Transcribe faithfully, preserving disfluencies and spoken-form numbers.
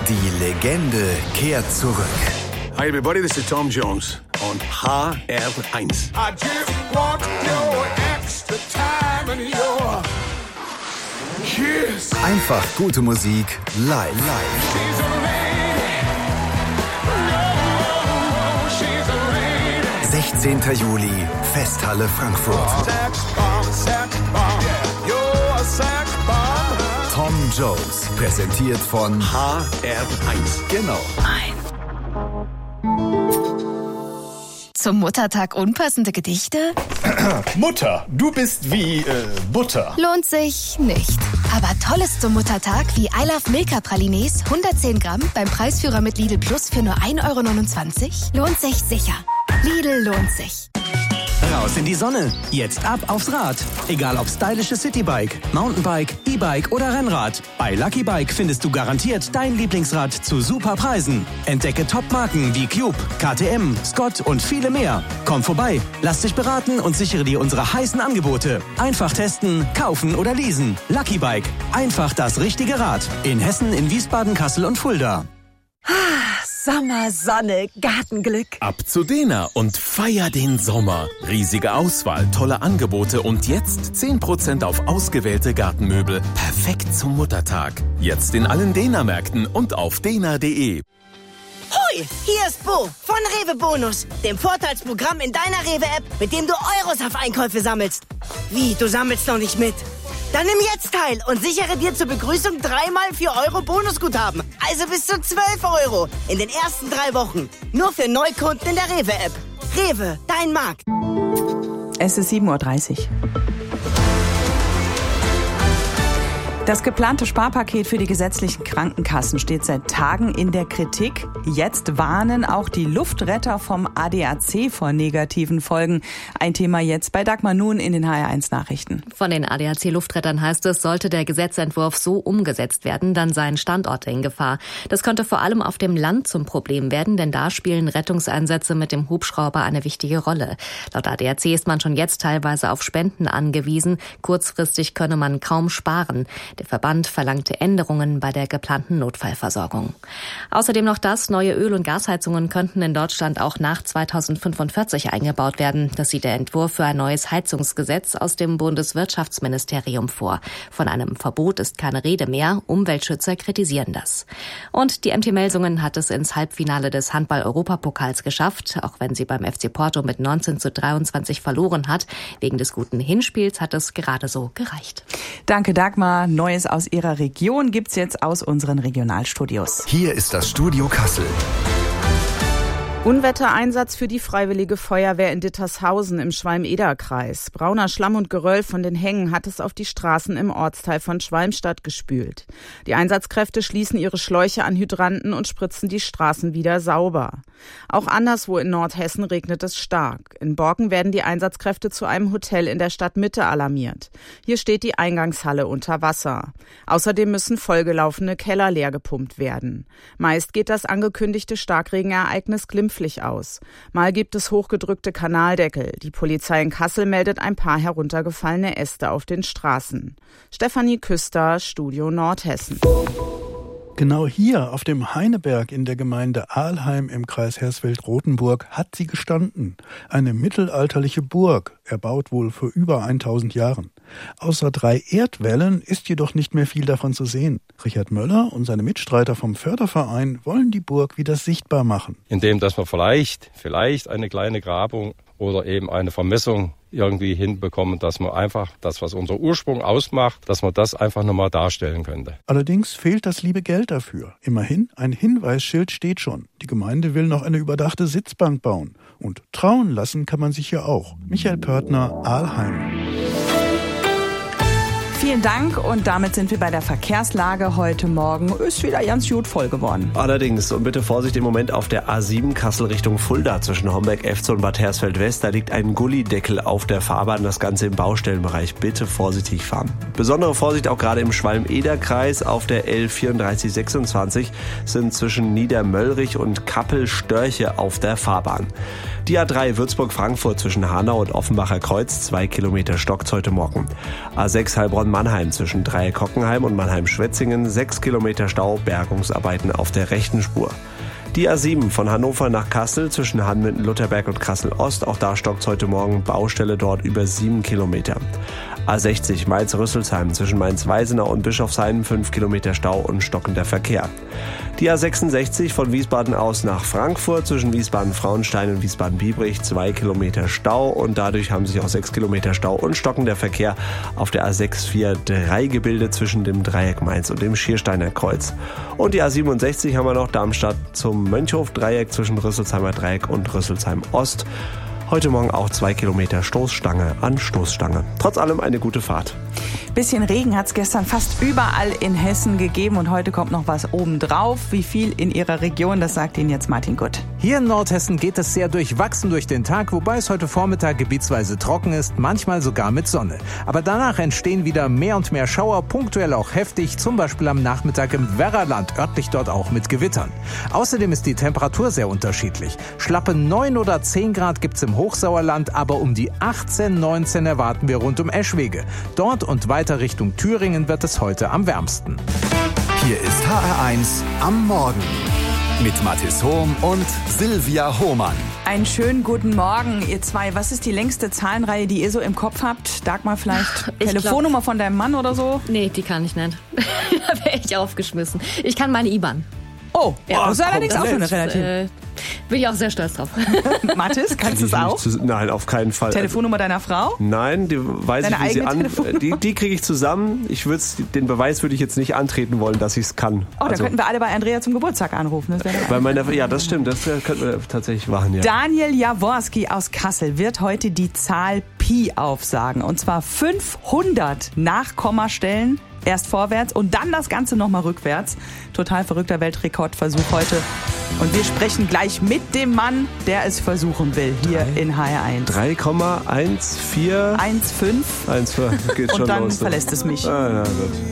Die Legende kehrt zurück. Hi everybody, this is Tom Jones on H R eins. I just want your extra time and your kiss. Einfach gute Musik live. live. She's a lady. No, she's a lady. sechzehnten Juli, Festhalle Frankfurt. Sex bomb, sex bomb. You're a sex bomb. Tom Jones, präsentiert von H R eins. Genau. Zum Muttertag unpassende Gedichte? Mutter, du bist wie äh, Butter. Lohnt sich nicht. Aber Tolles zum Muttertag wie I Love Milka Pralines, hundertzehn Gramm beim Preisführer mit Lidl Plus für nur ein Euro neunundzwanzig? Lohnt sich sicher. Lidl lohnt sich. Raus in die Sonne. Jetzt ab aufs Rad. Egal ob stylisches Citybike, Mountainbike, E-Bike oder Rennrad. Bei Lucky Bike findest du garantiert dein Lieblingsrad zu super Preisen. Entdecke Top-Marken wie Cube, K T M, Scott und viele mehr. Komm vorbei, lass dich beraten und sichere dir unsere heißen Angebote. Einfach testen, kaufen oder leasen. Lucky Bike. Einfach das richtige Rad. In Hessen, in Wiesbaden, Kassel und Fulda. Sommer, Sonne, Gartenglück. Ab zu Dena und feier den Sommer. Riesige Auswahl, tolle Angebote und jetzt zehn Prozent auf ausgewählte Gartenmöbel. Perfekt zum Muttertag. Jetzt in allen Dena-Märkten und auf dena punkt de. Hoi, hier ist Bo von Rewe Bonus, dem Vorteilsprogramm in deiner Rewe-App, mit dem du Euros auf Einkäufe sammelst. Wie, du sammelst noch nicht mit? Dann nimm jetzt teil und sichere dir zur Begrüßung dreimal vier Euro Bonusguthaben. Also bis zu zwölf Euro in den ersten drei Wochen. Nur für Neukunden in der Rewe-App. Rewe, dein Markt. Es ist sieben Uhr dreißig. Das geplante Sparpaket für die gesetzlichen Krankenkassen steht seit Tagen in der Kritik. Jetzt warnen auch die Luftretter vom A D A C vor negativen Folgen. Ein Thema jetzt bei Dagmar Nuhn in den H R eins Nachrichten. Von den A D A C-Luftrettern heißt es, sollte der Gesetzentwurf so umgesetzt werden, dann seien Standorte in Gefahr. Das könnte vor allem auf dem Land zum Problem werden, denn da spielen Rettungseinsätze mit dem Hubschrauber eine wichtige Rolle. Laut A D A C ist man schon jetzt teilweise auf Spenden angewiesen. Kurzfristig könne man kaum sparen. Der Verband verlangte Änderungen bei der geplanten Notfallversorgung. Außerdem noch das, neue Öl- und Gasheizungen könnten in Deutschland auch nach zweitausendfünfundvierzig eingebaut werden. Das sieht der Entwurf für ein neues Heizungsgesetz aus dem Bundeswirtschaftsministerium vor. Von einem Verbot ist keine Rede mehr. Umweltschützer kritisieren das. Und die M T Melsungen hat es ins Halbfinale des Handball-Europapokals geschafft, auch wenn sie beim F C Porto mit neunzehn zu dreiundzwanzig verloren hat. Wegen des guten Hinspiels hat es gerade so gereicht. Danke, Dagmar. Neues aus Ihrer Region gibt's jetzt aus unseren Regionalstudios. Hier ist das Studio Kassel. Unwettereinsatz für die Freiwillige Feuerwehr in Dittershausen im Schwalm-Eder-Kreis. Brauner Schlamm und Geröll von den Hängen hat es auf die Straßen im Ortsteil von Schwalmstadt gespült. Die Einsatzkräfte schließen ihre Schläuche an Hydranten und spritzen die Straßen wieder sauber. Auch anderswo in Nordhessen regnet es stark. In Borken werden die Einsatzkräfte zu einem Hotel in der Stadtmitte alarmiert. Hier steht die Eingangshalle unter Wasser. Außerdem müssen vollgelaufene Keller leer gepumpt werden. Meist geht das angekündigte Starkregenereignis glimpflich aus. Mal gibt es hochgedrückte Kanaldeckel. Die Polizei in Kassel meldet ein paar heruntergefallene Äste auf den Straßen. Stefanie Küster, Studio Nordhessen. Genau hier auf dem Heineberg in der Gemeinde Aalheim im Kreis Hersfeld-Rotenburg hat sie gestanden. Eine mittelalterliche Burg, erbaut wohl vor über tausend Jahren. Außer drei Erdwällen ist jedoch nicht mehr viel davon zu sehen. Richard Möller und seine Mitstreiter vom Förderverein wollen die Burg wieder sichtbar machen. Indem, dass man vielleicht, vielleicht eine kleine Grabung oder eben eine Vermessung irgendwie hinbekommen, dass man einfach das, was unser Ursprung ausmacht, dass man das einfach nochmal darstellen könnte. Allerdings fehlt das liebe Geld dafür. Immerhin, ein Hinweisschild steht schon. Die Gemeinde will noch eine überdachte Sitzbank bauen. Und trauen lassen kann man sich ja auch. Michael Pörtner, Aalheim. Vielen Dank und damit sind wir bei der Verkehrslage heute Morgen. Ist wieder ganz gut voll geworden. Allerdings, und bitte Vorsicht im Moment auf der A sieben Kassel Richtung Fulda zwischen Homberg-Efze und Bad Hersfeld-West. Da liegt ein Gullideckel auf der Fahrbahn, das Ganze im Baustellenbereich. Bitte vorsichtig fahren. Besondere Vorsicht auch gerade im Schwalm-Eder-Kreis auf der L vierunddreißig sechsundzwanzig sind zwischen Niedermöllrich und Kappel Störche auf der Fahrbahn. Die A drei Würzburg-Frankfurt zwischen Hanau und Offenbacher Kreuz, zwei Kilometer stockt heute Morgen. A sechs Heilbronn-Mannheim zwischen Dreieck-Hockenheim und Mannheim-Schwetzingen, sechs Kilometer Stau, Bergungsarbeiten auf der rechten Spur. Die A sieben von Hannover nach Kassel zwischen Hanmünden-Lutherberg und Kassel-Ost, auch da stockt heute Morgen, Baustelle dort über sieben Kilometer. A sechzig Mainz-Rüsselsheim zwischen Mainz-Weisenau und Bischofsheim, fünf Kilometer Stau und stockender Verkehr. Die A sechsundsechzig von Wiesbaden aus nach Frankfurt zwischen Wiesbaden-Frauenstein und Wiesbaden-Biebrich, zwei Kilometer Stau und dadurch haben sich auch sechs Kilometer Stau und stockender Verkehr auf der A sechs vier drei gebildet zwischen dem Dreieck Mainz und dem Schiersteiner Kreuz. Und die A siebenundsechzig haben wir noch Darmstadt zum Mönchhof-Dreieck zwischen Rüsselsheimer Dreieck und Rüsselsheim Ost. Heute Morgen auch zwei Kilometer Stoßstange an Stoßstange. Trotz allem eine gute Fahrt. Bisschen Regen hat es gestern fast überall in Hessen gegeben und heute kommt noch was obendrauf. Wie viel in Ihrer Region, das sagt Ihnen jetzt Martin Gutt. Hier in Nordhessen geht es sehr durchwachsen durch den Tag, wobei es heute Vormittag gebietsweise trocken ist, manchmal sogar mit Sonne. Aber danach entstehen wieder mehr und mehr Schauer, punktuell auch heftig, zum Beispiel am Nachmittag im Werraland, örtlich dort auch mit Gewittern. Außerdem ist die Temperatur sehr unterschiedlich. Schlappe neun oder zehn Grad gibt's im Hochsauerland, aber um die achtzehn, neunzehn erwarten wir rund um Eschwege. Dort und weiter Richtung Thüringen wird es heute am wärmsten. Hier ist H R eins am Morgen mit Mathis Hohm und Silvia Hohmann. Einen schönen guten Morgen, ihr zwei. Was ist die längste Zahlenreihe, die ihr so im Kopf habt? Dagmar, vielleicht Ich Telefonnummer glaub, von deinem Mann oder so? Nee, die kann ich nicht. Da wäre ich aufgeschmissen. Ich kann meine I B A N. Oh, ja, das ist komm, allerdings das auch schon ist, relativ. Äh, bin ich auch sehr stolz drauf. Mathis, kannst du es auch? Zu, nein, auf keinen Fall. Telefonnummer deiner Frau? Nein, die weiß Deine ich, wie sie eigene an. Die, die kriege ich zusammen. Ich würd's, den Beweis würde ich jetzt nicht antreten wollen, dass ich es kann. Oh, dann also, könnten wir alle bei Andrea zum Geburtstag anrufen. Das bei meiner, ja, das stimmt. Das könnten wir tatsächlich machen, ja. Daniel Jaworski aus Kassel wird heute die Zahl Pi aufsagen. Und zwar fünfhundert Nachkommastellen. Erst vorwärts und dann das Ganze nochmal rückwärts. Total verrückter Weltrekordversuch heute. Und wir sprechen gleich mit dem Mann, der es versuchen will, hier Drei, in H R eins. drei Komma eins vier eins Komma fünf eins, geht schon und dann los, verlässt es mich. Ah, ja, gut.